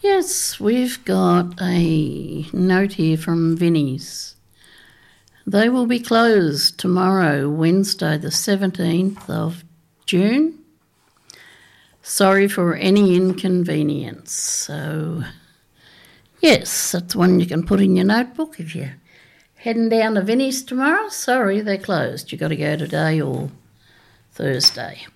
Yes, we've got a note here from Vinnie's. They will be closed tomorrow, Wednesday the 17th of June. Sorry for any inconvenience. So, yes, that's one you can put in your notebook if you're heading down to Vinnie's tomorrow. Sorry, they're closed. You've got to go today or Thursday.